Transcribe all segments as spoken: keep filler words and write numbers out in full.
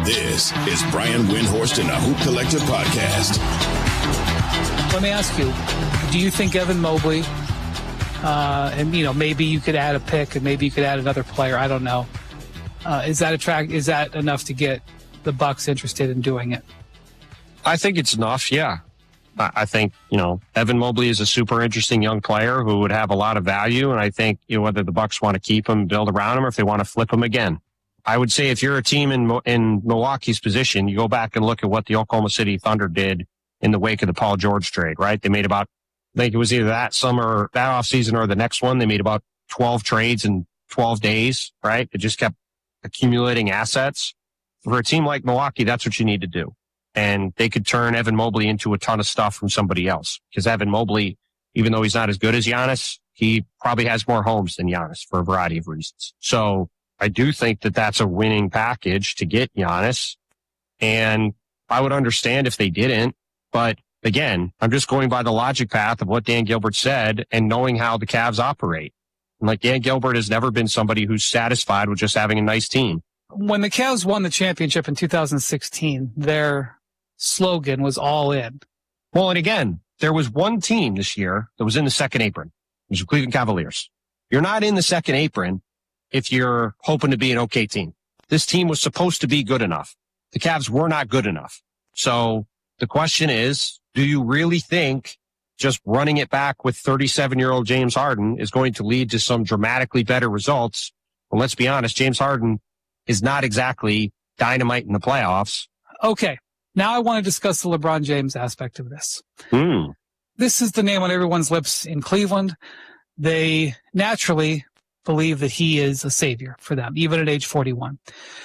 This is Brian Windhorst and the Hoop Collective podcast. Let me ask you, do you think Evan Mobley, uh, and, you know, maybe you could add a pick and maybe you could add another player, I don't know. Uh, is that attract? Is that enough to get the Bucks interested in doing it? I think it's enough, yeah. I think, you know, Evan Mobley is a super interesting young player who would have a lot of value. And I think, you know, whether the Bucks want to keep him, build around him, or if they want to flip him again. I would say if you're a team in in Milwaukee's position, you go back and look at what the Oklahoma City Thunder did in the wake of the Paul George trade, right? They made about, I think it was either that summer, that offseason, or the next one. They made about twelve trades in twelve days, right? It just kept accumulating assets. For a team like Milwaukee, that's what you need to do. And they could turn Evan Mobley into a ton of stuff from somebody else. Because Evan Mobley, even though he's not as good as Giannis, he probably has more homes than Giannis for a variety of reasons. So I do think that that's a winning package to get Giannis. And I would understand if they didn't. But again, I'm just going by the logic path of what Dan Gilbert said and knowing how the Cavs operate. And like Dan Gilbert has never been somebody who's satisfied with just having a nice team. When the Cavs won the championship in two thousand sixteen, their slogan was all in. Well, and again, there was one team this year that was in the second apron. It was the Cleveland Cavaliers. You're not in the second apron if you're hoping to be an okay team. This team was supposed to be good enough. The Cavs were not good enough. So the question is, do you really think just running it back with thirty-seven-year-old James Harden is going to lead to some dramatically better results? Well, let's be honest, James Harden is not exactly dynamite in the playoffs. Okay. Now I want to discuss the LeBron James aspect of this. Mm. This is the name on everyone's lips in Cleveland. They naturally believe that he is a savior for them, even at age forty-one.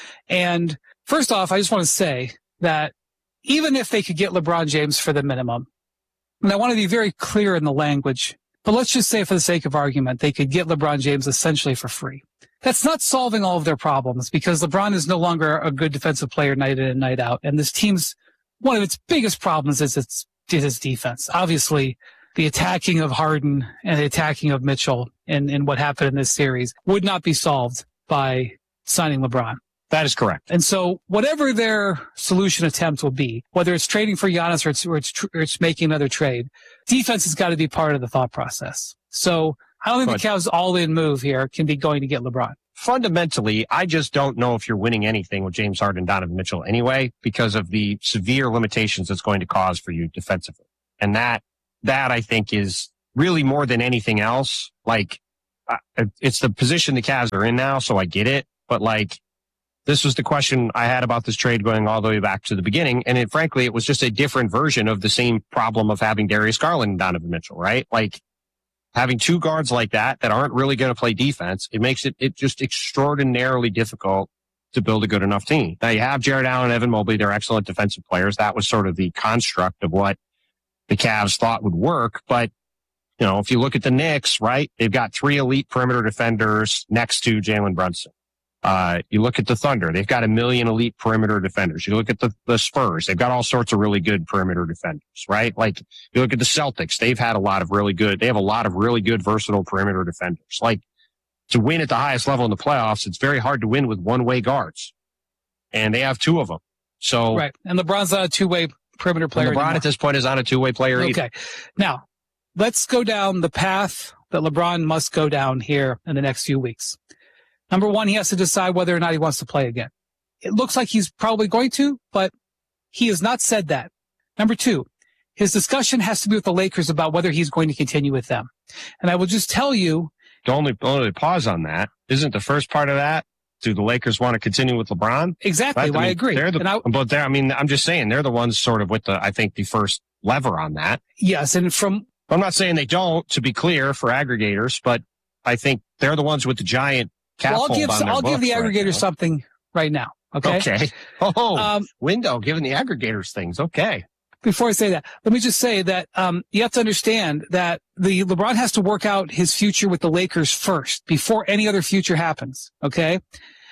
And first off, I just want to say that even if they could get LeBron James for the minimum, and I want to be very clear in the language, but let's just say for the sake of argument, they could get LeBron James essentially for free. That's not solving all of their problems because LeBron is no longer a good defensive player night in and night out. And this team's, one of its biggest problems is its, is its defense. Obviously, the attacking of Harden and the attacking of Mitchell and, and what happened in this series would not be solved by signing LeBron. That is correct. And so whatever their solution attempt will be, whether it's trading for Giannis or it's, or it's, tr- or it's making another trade, defense has got to be part of the thought process. So I don't think but, the Cavs' all-in move here can be going to get LeBron. Fundamentally, I just don't know if you're winning anything with James Harden and Donovan Mitchell anyway because of the severe limitations it's going to cause for you defensively. And that, that I think is really more than anything else. Like, uh, it's the position the Cavs are in now, so I get it. But like, this was the question I had about this trade going all the way back to the beginning. And it, frankly, it was just a different version of the same problem of having Darius Garland and Donovan Mitchell, right? Like, having two guards like that that aren't really going to play defense, it makes it, it just extraordinarily difficult to build a good enough team. Now you have Jared Allen and Evan Mobley. They're excellent defensive players. That was sort of the construct of what the Cavs thought would work. But, you know, if you look at the Knicks, right, they've got three elite perimeter defenders next to Jalen Brunson. Uh, you look at the Thunder, they've got a million elite perimeter defenders. You look at the, the Spurs, they've got all sorts of really good perimeter defenders, right? Like, you look at the Celtics, they've had a lot of really good, they have a lot of really good versatile perimeter defenders. Like, to win at the highest level in the playoffs, it's very hard to win with one-way guards. And they have two of them. So. Right. And LeBron's not a two-way perimeter player LeBron anymore. At this point is not a two-way player either. Okay. Now, let's go down the path that LeBron must go down here in the next few weeks. Number one, he has to decide whether or not he wants to play again. It looks like he's probably going to, but he has not said that. Number two, his discussion has to be with the Lakers about whether he's going to continue with them. And I will just tell you. The only, only pause on that, isn't the first part of that, do the Lakers want to continue with LeBron? Exactly. Right? Well, I, mean, I agree. They're the, and I, but they're, I mean, I'm just saying they're the ones sort of with the, I think, the first lever on that. Yes. And from. I'm not saying they don't, to be clear, for aggregators, but I think they're the ones with the giant. Well, I'll give, I'll give the aggregators right something right now. Okay. Okay. Oh, um, window giving the aggregators things. Okay. Before I say that, let me just say that um, you have to understand that the LeBron has to work out his future with the Lakers first before any other future happens. Okay.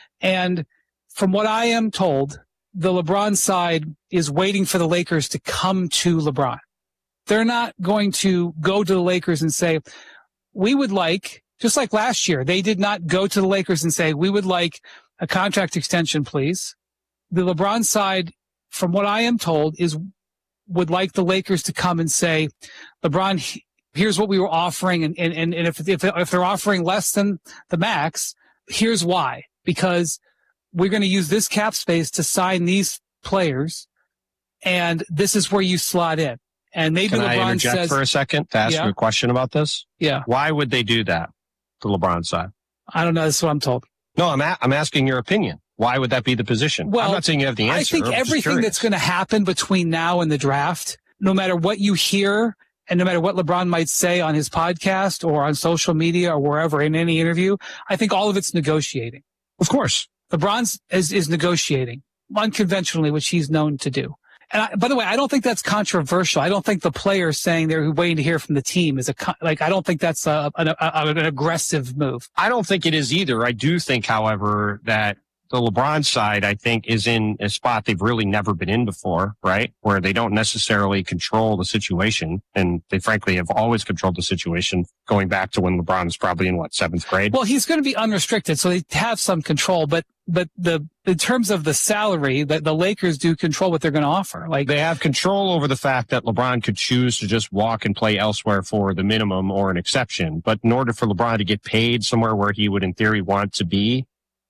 And from what I am told, the LeBron side is waiting for the Lakers to come to LeBron. They're not going to go to the Lakers and say, we would like, just like last year, they did not go to the Lakers and say, we would like a contract extension, please. the LeBron side, from what I am told, is would like the Lakers to come and say, LeBron, here's what we were offering. And, and, and if, if, if they're offering less than the max, here's why. Because we're going to use this cap space to sign these players. And this is where you slot in. And maybe Can LeBron I interject says, for a second to ask yeah. you a question about this? Yeah. Why would they do that, the LeBron side? I don't know. That's what I'm told. No, I'm a- I'm asking your opinion. Why would that be the position? Well, I'm not saying you have the answer. I think I'm just everything curious. that's going to happen between now and the draft, no matter what you hear and no matter what LeBron might say on his podcast or on social media or wherever in any interview, I think all of it's negotiating. Of course. LeBron is, is negotiating unconventionally, which he's known to do. And I, by the way, I don't think that's controversial. I don't think the player saying they're waiting to hear from the team is a, like, I don't think that's a, an, a, an aggressive move. I don't think it is either. I do think, however, that the LeBron side, I think, is in a spot they've really never been in before, right? Where they don't necessarily control the situation. And they frankly have always controlled the situation going back to when LeBron was probably in what, seventh grade? Well, he's going to be unrestricted, so they have some control, but, but the, in terms of the salary, the, the Lakers do control what they're going to offer. Like they have control over the fact that LeBron could choose to just walk and play elsewhere for the minimum or an exception. But in order for LeBron to get paid somewhere where he would in theory want to be,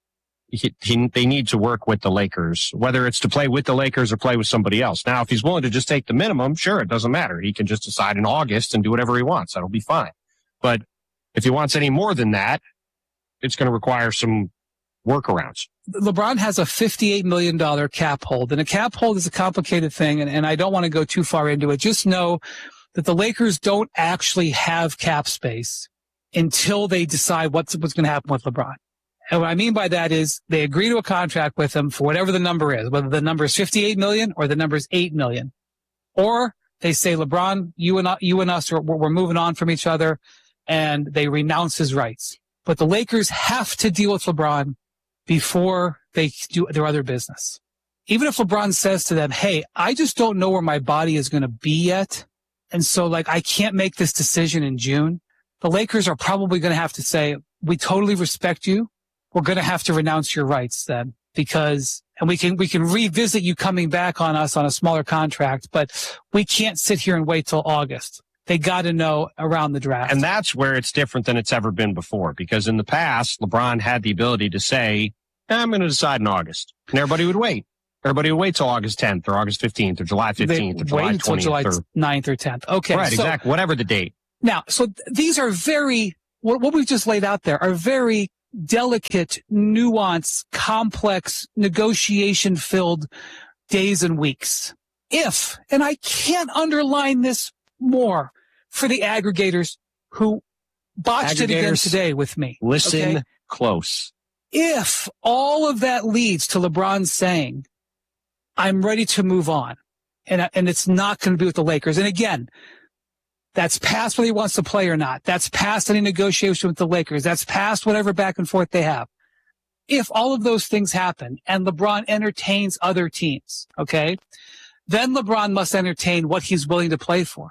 He, he, they need to work with the Lakers, whether it's to play with the Lakers or play with somebody else. Now, if he's willing to just take the minimum, sure, it doesn't matter. He can just decide in August and do whatever he wants. That'll be fine. But if he wants any more than that, it's going to require some workarounds. LeBron has a fifty-eight million dollars cap hold, and a cap hold is a complicated thing, and, and I don't want to go too far into it. Just know that the Lakers don't actually have cap space until they decide what's, what's going to happen with LeBron. And what I mean by that is they agree to a contract with him for whatever the number is, whether the number is fifty-eight million or the number is eight million. Or they say, LeBron, you and, you and us, are, we're moving on from each other, and they renounce his rights. But the Lakers have to deal with LeBron before they do their other business. Even if LeBron says to them, hey, I just don't know where my body is going to be yet, and so like I can't make this decision in June, the Lakers are probably going to have to say, we totally respect you. We're going to have to renounce your rights then, because, and we can, we can revisit you coming back on us on a smaller contract, but we can't sit here and wait till August. They got to know around the draft. And that's where it's different than it's ever been before, because in the past, LeBron had the ability to say, I'm going to decide in August. And everybody would wait. Everybody would wait till August tenth or August fifteenth or July fifteenth they or July wait until twentieth. July or, ninth or tenth. Okay. right, so, exactly. Whatever the date. Now, so th- these are very, what, what we've just laid out there are very delicate, nuanced, complex, negotiation-filled days and weeks. If, and I can't underline this more for the aggregators who botched it again Aggregators, today with me. Listen okay? close. If all of that leads to LeBron saying, I'm ready to move on, and, and it's not going to be with the Lakers. And again, that's past whether he wants to play or not. That's past any negotiation with the Lakers. That's past whatever back and forth they have. If all of those things happen and LeBron entertains other teams, okay, then LeBron must entertain what he's willing to play for.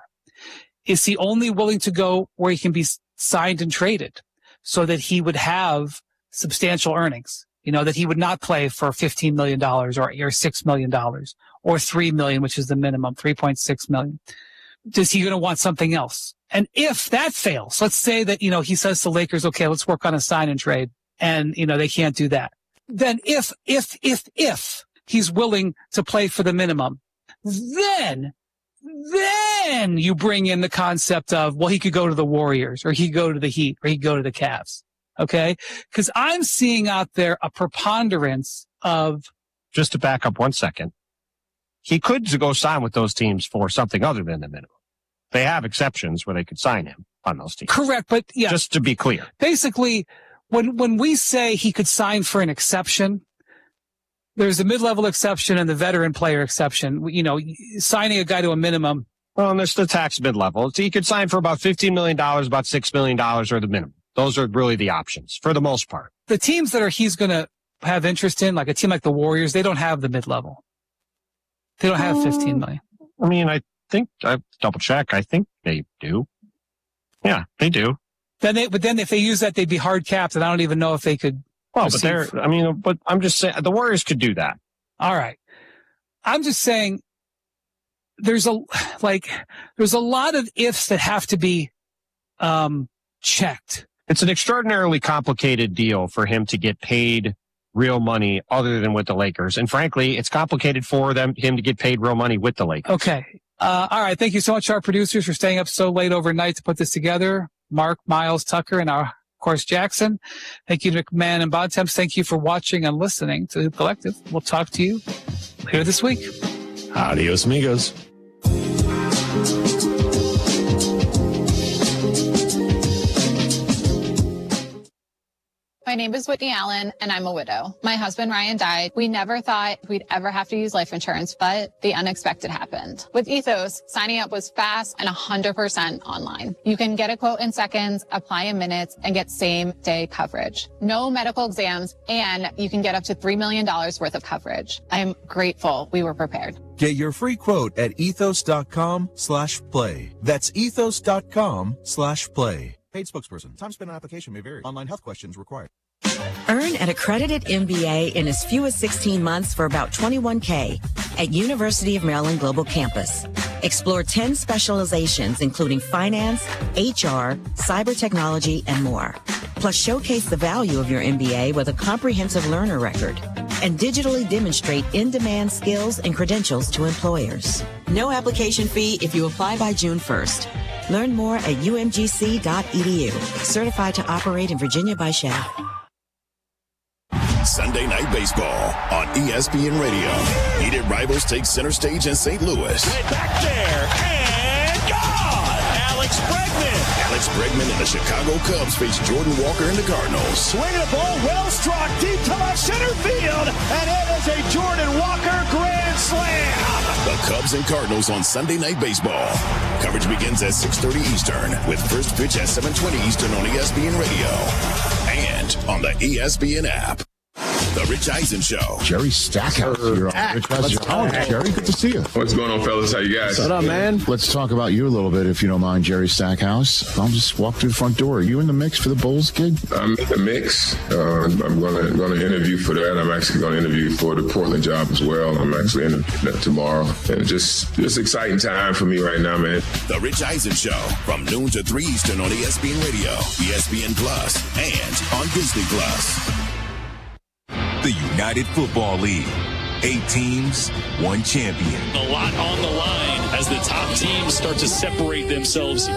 Is he only willing to go where he can be signed and traded so that he would have substantial earnings? You know, that he would not play for fifteen million dollars or, or six million dollars or three million dollars, which is the minimum, three point six million dollars. Is he going to want something else? And if that fails, let's say that, you know, he says to Lakers, okay, let's work on a sign and trade, and, you know, they can't do that. Then if, if, if, if he's willing to play for the minimum, then, then you bring in the concept of, well, he could go to the Warriors or he could go to the Heat or he could go to the Cavs. Okay. Cause I'm seeing out there a preponderance of. Just to back up one second. He could go sign with those teams for something other than the minimum. They have exceptions where they could sign him on those teams. Correct. But yeah. Just to be clear. Basically, when, when we say he could sign for an exception, there's the mid-level exception and the veteran player exception. You know, signing a guy to a minimum. Well, and there's the tax mid-level. So he could sign for about fifteen million dollars, about six million dollars or the minimum. Those are really the options for the most part. The teams that are he's going to have interest in, like a team like the Warriors, they don't have the mid-level. They don't have fifteen million. I mean, I think I double check. I think they do. Yeah, they do. Then they, but then if they use that, they'd be hard capped, and I don't even know if they could. Well, but they're. I mean, but I'm just saying the Warriors could do that. All right. I'm just saying there's a, like, there's a lot of ifs that have to be, um, checked. It's an extraordinarily complicated deal for him to get paid real money other than with the Lakers. And frankly, it's complicated for them, him to get paid real money with the Lakers. Okay. Uh, all right. Thank you so much to our producers for staying up so late overnight to put this together. Mark, Miles, Tucker, and our, of course, Jackson. Thank you to McMahon and Bontemps. Thank you for watching and listening to The Collective. We'll talk to you later this week. Adios, amigos. My name is Whitney Allen, and I'm a widow. My husband, Ryan, died. We never thought we'd ever have to use life insurance, but the unexpected happened. With Ethos, signing up was fast and one hundred percent online. You can get a quote in seconds, apply in minutes, and get same-day coverage. No medical exams, and you can get up to three million dollars worth of coverage. I am grateful we were prepared. Get your free quote at ethos.com slash play. That's ethos.com slash play. Paid spokesperson. Time spent on application may vary. Online health questions required. Earn an accredited M B A in as few as sixteen months for about twenty-one K at University of Maryland Global Campus. Explore ten specializations, including finance, H R, cyber technology, and more. Plus, showcase the value of your M B A with a comprehensive learner record and digitally demonstrate in-demand skills and credentials to employers. No application fee if you apply by June first. Learn more at u m g c dot e d u. Certified to operate in Virginia by S H A F. Sunday Night Baseball on E S P N Radio. Heated rivals take center stage in Saint Louis. Right back there, and gone! Alex Bregman! Alex Bregman and the Chicago Cubs face Jordan Walker and the Cardinals. Swinging a ball well struck deep to left center field, and it is a Jordan Walker grand slam! The Cubs and Cardinals on Sunday Night Baseball. Coverage begins at six thirty Eastern with first pitch at seven twenty Eastern on E S P N Radio and on the E S P N app. The Rich Eisen Show. Jerry Stackhouse here on Rich Eisen. Oh, Jerry, good to see you. What's going on, fellas? How you guys? What up, man? Let's talk about you a little bit, if you don't mind, Jerry Stackhouse. I'll just walk through the front door. Are you in the mix for the Bulls gig? I'm in the mix. Uh, I'm going to going to interview for that. I'm actually going to interview for the Portland job as well. I'm actually interviewing that tomorrow. And just, just exciting time for me right now, man. The Rich Eisen Show from noon to three Eastern on E S P N Radio, E S P N Plus, and on Disney Plus. The United Football League. Eight teams, one champion. A lot on the line as the top teams start to separate themselves.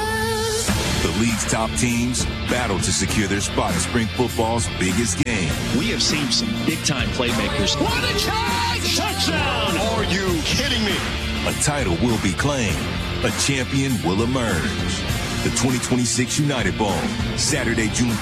The league's top teams battle to secure their spot in spring football's biggest game. We have seen some big-time playmakers. What a charge! Touchdown! Are you kidding me? A title will be claimed. A champion will emerge. The twenty twenty-six United Bowl, Saturday, June